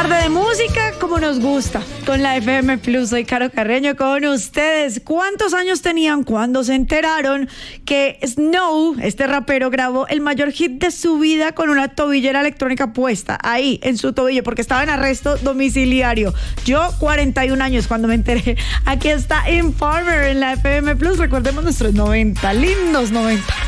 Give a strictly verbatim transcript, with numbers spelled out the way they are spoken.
tarde de música como nos gusta, con la F M Plus. Soy Caro Carreño con ustedes. ¿Cuántos años tenían cuando se enteraron que Snow, este rapero, grabó el mayor hit de su vida con una tobillera electrónica puesta ahí en su tobillo porque estaba en arresto domiciliario? Yo, cuarenta y un años cuando me enteré. Aquí está Informer en la F M Plus. Recordemos nuestros noventa, lindos noventa.